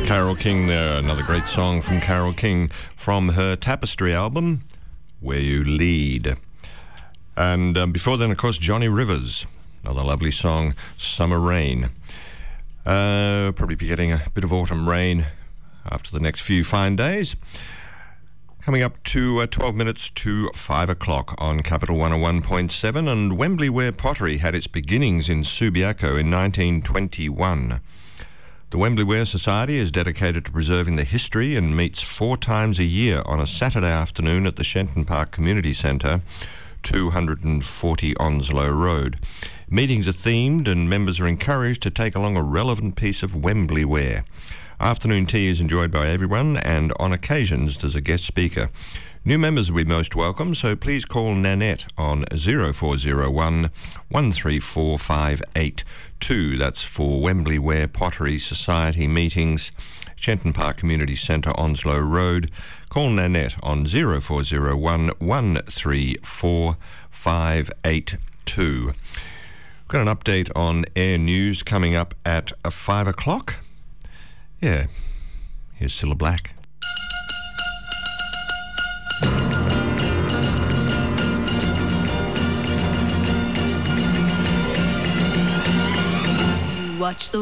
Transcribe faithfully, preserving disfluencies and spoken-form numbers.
Carole King there, another great song from Carole King from her Tapestry album, Where You Lead. And um, before then, of course, Johnny Rivers, another lovely song, Summer Rain. Uh, probably be getting a bit of autumn rain after the next few fine days. Coming up to uh, twelve minutes to five o'clock on Capital one oh one point seven, and Wembley Ware Pottery had its beginnings in Subiaco in nineteen twenty-one. The Wembley Ware Society is dedicated to preserving the history and meets four times a year on a Saturday afternoon at the Shenton Park Community Centre, two hundred forty Onslow Road. Meetings are themed and members are encouraged to take along a relevant piece of Wembley ware. Afternoon tea is enjoyed by everyone, and on occasions there's a guest speaker. New members will be most welcome, so please call Nanette on oh four oh one, one three four five eight two. That's for Wembley Ware Pottery Society meetings, Shenton Park Community Centre, Onslow Road. Call Nanette on oh four oh one, one three four five eight two. We've got an update on Air News coming up at uh, five o'clock. Yeah, here's Cilla Black. Watch the